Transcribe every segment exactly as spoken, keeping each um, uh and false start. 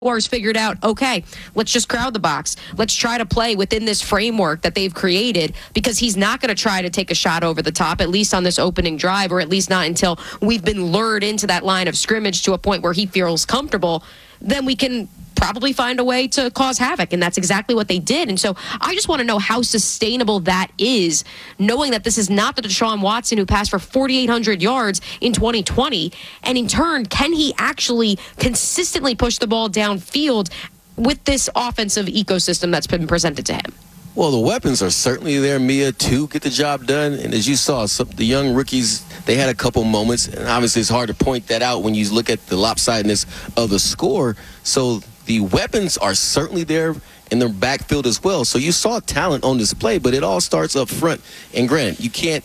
Jaguars figured out, okay, let's just crowd the box. Let's try to play within this framework that they've created, because he's not going to try to take a shot over the top, at least on this opening drive, or at least not until we've been lured into that line of scrimmage to a point where he feels comfortable. Then we can probably find a way to cause havoc, and that's exactly what they did. And so I just want to know how sustainable that is, knowing that this is not the Deshaun Watson who passed for forty-eight hundred yards in twenty twenty, and in turn, can he actually consistently push the ball downfield with this offensive ecosystem that's been presented to him? Well, the weapons are certainly there, Mia, to get the job done. And as you saw, some, the young rookies, they had a couple moments. And obviously, it's hard to point that out when you look at the lopsidedness of the score. So the weapons are certainly there in the backfield as well. So you saw talent on display, but it all starts up front. And granted, you can't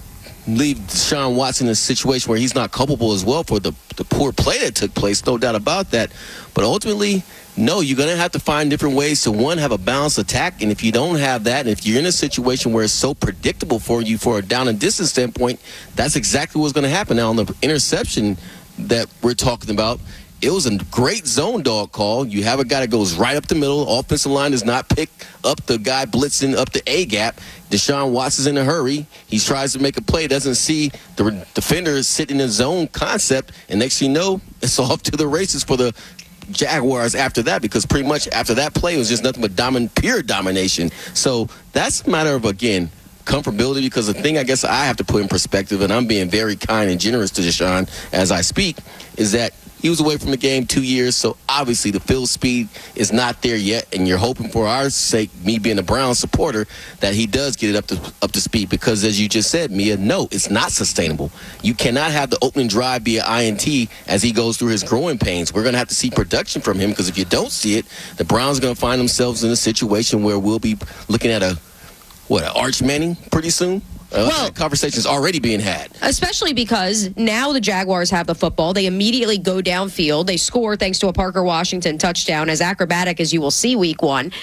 leave Deshaun Watson in a situation where he's not culpable as well for the, the poor play that took place, no doubt about that. But ultimately, no, you're going to have to find different ways to, one, have a balanced attack. And if you don't have that, and if you're in a situation where it's so predictable for you for a down and distance standpoint, that's exactly what's going to happen. Now, on the interception that we're talking about, it was a great zone dog call. You have a guy that goes right up the middle. Offensive line does not pick up the guy blitzing up the A-gap. Deshaun Watson's in a hurry. He tries to make a play, doesn't see the defender sitting in the zone concept, and next thing you know, it's off to the races for the Jaguars after that, because pretty much after that play, it was just nothing but domin- pure domination. So that's a matter of, again, comfortability, because the thing I guess I have to put in perspective, and I'm being very kind and generous to Deshaun as I speak, is that he was away from the game two years, so obviously the field speed is not there yet, and you're hoping for our sake, me being a Browns supporter, that he does get it up to up to speed, because as you just said, Mia, no, it's not sustainable. You cannot have the opening drive be an I N T as he goes through his growing pains. We're going to have to see production from him, because if you don't see it, the Browns are going to find themselves in a situation where we'll be looking at a, what, an Arch Manning pretty soon? Uh, well, that conversation's already being had. Especially because now the Jaguars have the football. They immediately go downfield. They score thanks to a Parker Washington touchdown, as acrobatic as you will see week one.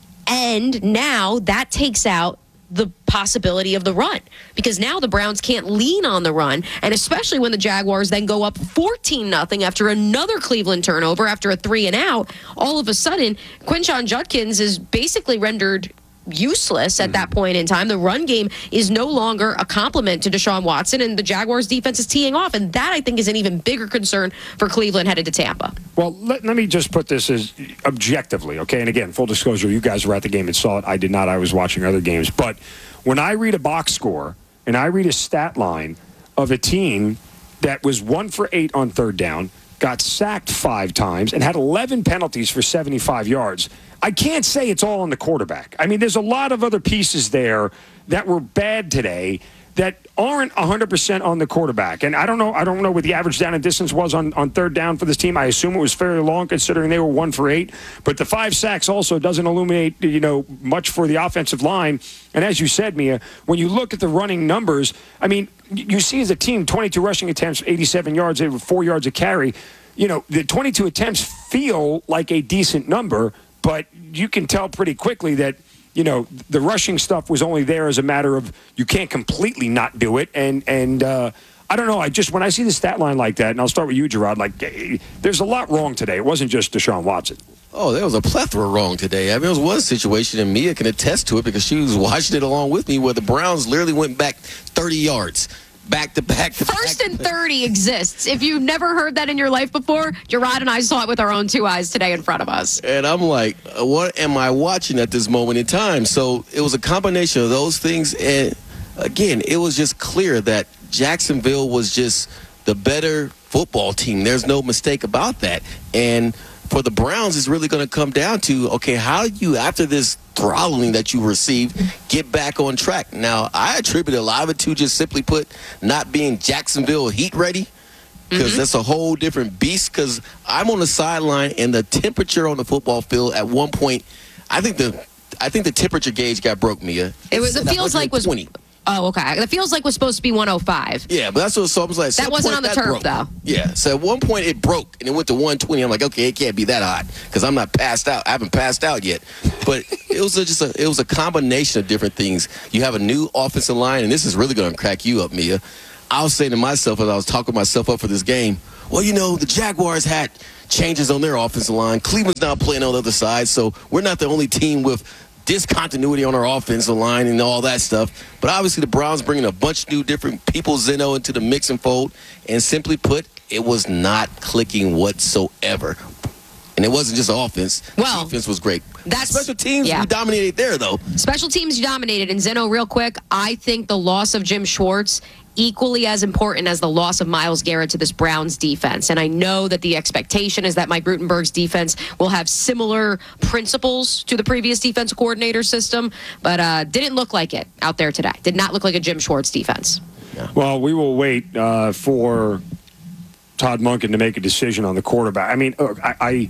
And now that takes out the possibility of the run, because now the Browns can't lean on the run, and especially when the Jaguars then go up fourteen nothing after another Cleveland turnover after a three and out, all of a sudden Quinshon Judkins is basically rendered useless at that point in time. The run game is no longer a compliment to Deshaun Watson, and the Jaguars defense is teeing off, and that I think is an even bigger concern for Cleveland headed to Tampa. Well, let, let me just put this as objectively, okay? And again, full disclosure, you guys were at the game and saw it. I did not. I was watching other games. But when I read a box score and I read a stat line of a team that was one for eight on third down, got sacked five times, and had eleven penalties for seventy-five yards, I can't say it's all on the quarterback. I mean, there's a lot of other pieces there that were bad today that aren't one hundred percent on the quarterback. And I don't know I don't know what the average down and distance was on, on third down for this team. I assume it was fairly long considering they were one for eight. But the five sacks also doesn't illuminate, you know, much for the offensive line. And as you said, Mia, when you look at the running numbers, I mean, you see as a team, twenty-two rushing attempts, eighty-seven yards, four yards a carry. You know, the twenty-two attempts feel like a decent number, but you can tell pretty quickly that, you know, the rushing stuff was only there as a matter of you can't completely not do it. And, and uh, I don't know. I just, when I see the stat line like that, and I'll start with you, Gerard, like, there's a lot wrong today. It wasn't just Deshaun Watson. Oh, there was a plethora wrong today. I mean, there was one situation, and Mia can attest to it because she was watching it along with me, where the Browns literally went back thirty yards. Back to back to First back and to thirty exists. If you've never heard that in your life before, Gerard and I saw it with our own two eyes today in front of us. And I'm like, what am I watching at this moment in time? So it was a combination of those things. And again, it was just clear that Jacksonville was just the better football team. There's no mistake about that. And for the Browns, it's really going to come down to, okay, how do you, after this throttling that you received, get back on track? Now, I attribute a lot of it to, just simply put, not being Jacksonville heat ready, because mm-hmm. that's a whole different beast. Because I'm on the sideline, and the temperature on the football field at one point, I think the I think the temperature gauge got broke, Mia. It was. It feels like was. twenty. Oh, okay. It feels like it was supposed to be one oh five. Yeah, but that's what so I was like. That wasn't on the turf, broke. though. Yeah, so at one point it broke, and it went to one twenty. I'm like, okay, it can't be that hot, because I'm not passed out. I haven't passed out yet. But it was a, just a it was a combination of different things. You have a new offensive line, and this is really going to crack you up, Mia. I was saying to myself as I was talking myself up for this game, well, you know, the Jaguars had changes on their offensive line. Cleveland's now playing on the other side, so we're not the only team with discontinuity on our offensive line and all that stuff. But obviously the Browns bringing a bunch of new different people, Zeno, into the mix and fold. And simply put, it was not clicking whatsoever. And it wasn't just offense. Well, defense was great. That's special teams. Yeah. We dominated there, though. Special teams dominated. And Zeno, real quick, I think the loss of Jim Schwartz equally as important as the loss of Myles Garrett to this Browns defense. And I know that the expectation is that Mike Rutenberg's defense will have similar principles to the previous defensive coordinator system, but uh, didn't look like it out there today. Did not look like a Jim Schwartz defense. Yeah. Well, we will wait uh, for Todd Monken to make a decision on the quarterback. I mean, look, I, I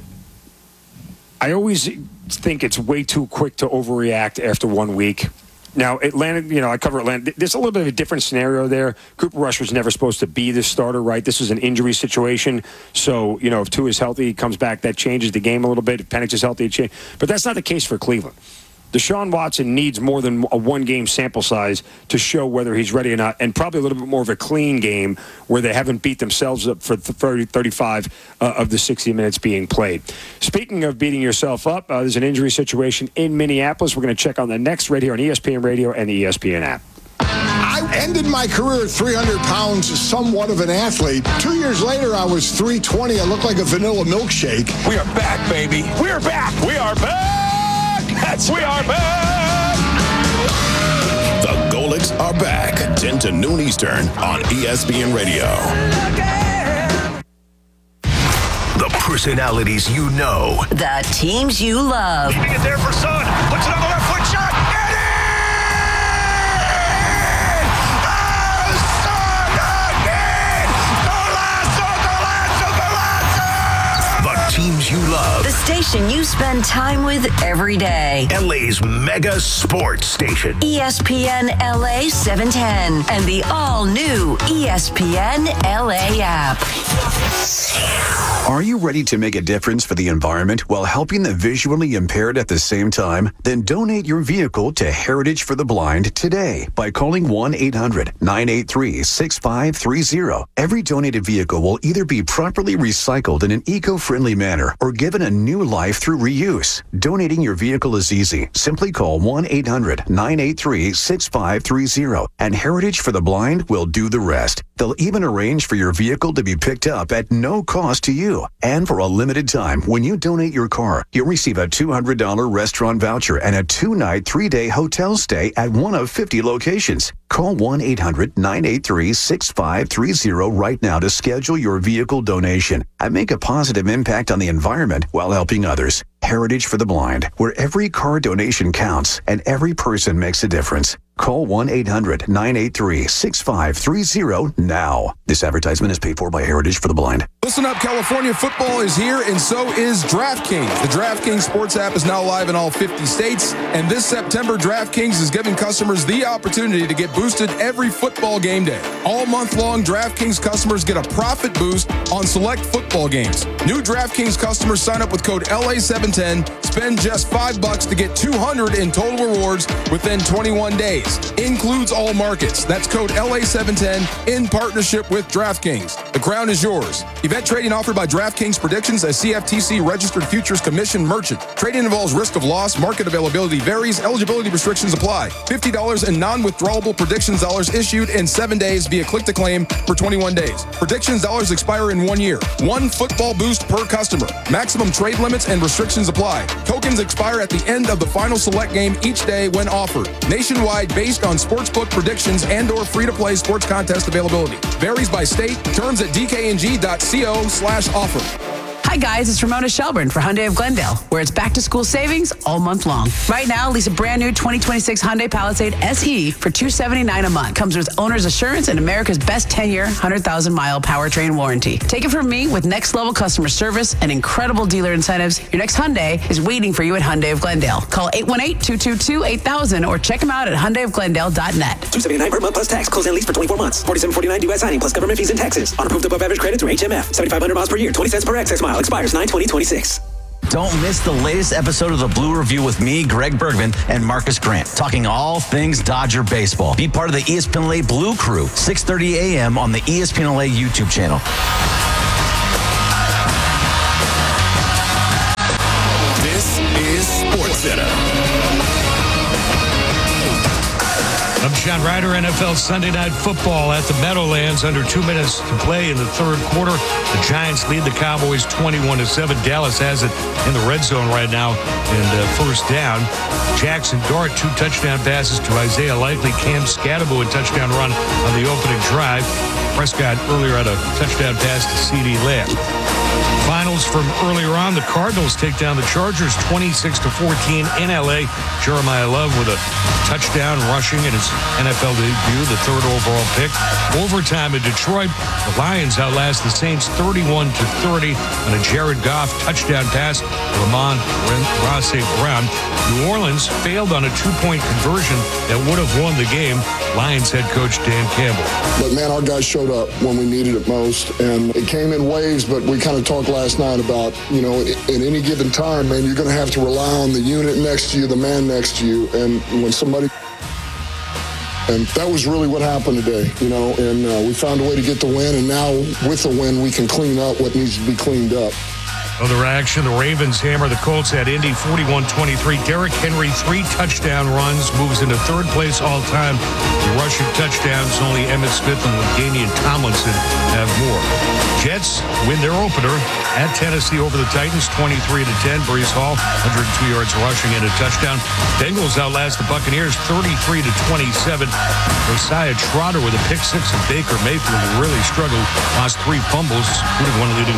I always think it's way too quick to overreact after one week. Now, Atlanta, you know, I cover Atlanta. There's a little bit of a different scenario there. Cooper Rush was never supposed to be the starter, right? This is an injury situation. So, you know, if Tua is healthy, he comes back, that changes the game a little bit. If Penix is healthy, it changes. But that's not the case for Cleveland. Deshaun Watson needs more than a one-game sample size to show whether he's ready or not, and probably a little bit more of a clean game where they haven't beat themselves up for thirty, thirty-five uh, of the sixty minutes being played. Speaking of beating yourself up, uh, there's an injury situation in Minneapolis. We're going to check on the next right here on E S P N Radio and the E S P N app. I ended my career at three hundred pounds, somewhat of an athlete. Two years later, I was three twenty. I looked like a vanilla milkshake. We are back, baby. We are back. We are back. That's we are back. The Golics are back. ten to noon Eastern on E S P N Radio. The personalities you know. The teams you love. Keeping it there for Son. Puts it on the left foot shot. And in! Oh, Son again! Golazo, golazo, golazo! The teams you love. The station you spend time with every day. L A's mega sports station. E S P N L A seven ten and the all-new E S P N L A app. Are you ready to make a difference for the environment while helping the visually impaired at the same time? Then donate your vehicle to Heritage for the Blind today by calling one eight hundred nine eight three six five three zero. Every donated vehicle will either be properly recycled in an eco-friendly manner or given a new life through reuse. Donating your vehicle is easy. Simply call one eight hundred nine eight three six five three zero and Heritage for the Blind will do the rest. They'll even arrange for your vehicle to be picked up at no cost to you. And for a limited time, when you donate your car, you'll receive a two hundred dollars restaurant voucher and a two-night, three-day hotel stay at one of fifty locations. Call one eight hundred nine eight three six five three zero right now to schedule your vehicle donation and make a positive impact on the environment while helping others. Heritage for the Blind, where every car donation counts and every person makes a difference. Call one eight hundred nine eight three six five three zero now. This advertisement is paid for by Heritage for the Blind. Listen up, California football is here, and so is DraftKings. The DraftKings sports app is now live in all fifty states, and this September, DraftKings is giving customers the opportunity to get boosted every football game day. All month long, DraftKings customers get a profit boost on select football games. New DraftKings customers sign up with code L A seven ten, spend just five bucks to get two hundred in total rewards within twenty-one days. Includes all markets. That's code L A seven ten in partnership with DraftKings. The crown is yours. Event trading offered by DraftKings Predictions, a C F T C registered futures commission merchant. Trading involves risk of loss. Market availability varies. Eligibility restrictions apply. fifty dollars in non-withdrawable predictions dollars issued in seven days via click to claim for twenty-one days. Predictions dollars expire in one year. One football boost per customer. Maximum trade limits and restrictions apply. Tokens expire at the end of the final select game each day when offered. Nationwide based on sportsbook predictions and or free-to-play sports contest availability. Varies by state. Terms at d k n g dot co slash offer. Hi guys, it's Ramona Shelburne for Hyundai of Glendale, where it's back to school savings all month long. Right now, lease a brand new twenty twenty-six Hyundai Palisade S E for two hundred seventy-nine dollars a month. Comes with owner's assurance and America's best ten-year, one hundred thousand mile powertrain warranty. Take it from me, with next level customer service and incredible dealer incentives, your next Hyundai is waiting for you at Hyundai of Glendale. Call eight one eight, two two two, eight thousand or check them out at hyundai of glendale dot net. two hundred seventy-nine dollars per month plus tax. Close and lease for twenty-four months. forty-seven forty-nine due at signing plus government fees and taxes. On approved above average credit through H M F. seventy-five hundred miles per year. twenty cents per excess mile. Expires nine twenty twenty-six. Don't miss the latest episode of the Blue Review with me, Greg Bergman, and Marcus Grant, talking all things Dodger baseball. Be part of the E S P N L A Blue Crew, six thirty a.m. on the E S P N L A YouTube channel. Center. I'm John Ryder. N F L Sunday Night Football at the Meadowlands. Under two minutes to play in the third quarter. The Giants lead the Cowboys twenty-one to seven. Dallas has it in the red zone right now. And uh, first down. Jackson Dart, two touchdown passes to Isaiah Likely. Cam Scatterbo, a touchdown run on the opening drive. Prescott earlier had a touchdown pass to CeeDee Lamb. Finals from earlier on, the Cardinals take down the Chargers twenty-six to fourteen in L A. Jeremiah Love with a touchdown rushing in his N F L debut, the third overall pick. Overtime in Detroit, the Lions outlast the Saints thirty-one to thirty on a Jared Goff touchdown pass to Ramon Ross Brown. New Orleans failed on a two-point conversion that would have won the game. Lions head coach Dan Campbell. But, man, our guys showed up when we needed it most, and it came in waves, but we kind of talked last night about, you know, at any given time, man, you're going to have to rely on the unit next to you, the man next to you, and when somebody... And that was really what happened today, you know, and uh, we found a way to get the win, and now with the win, we can clean up what needs to be cleaned up. Other action, the Ravens hammer the Colts at Indy forty-one twenty-three. Derrick Henry, three touchdown runs, moves into third place all-time. The rushing touchdowns, only Emmitt Smith and LaDainian Tomlinson have more. Jets win their opener at Tennessee over the Titans, twenty-three to ten. Breece Hall, one hundred two yards rushing and a touchdown. Bengals outlast the Buccaneers, thirty-three to twenty-seven. Josiah Trotter with a pick six, and Baker Mayfield really struggled, lost three fumbles, including one leading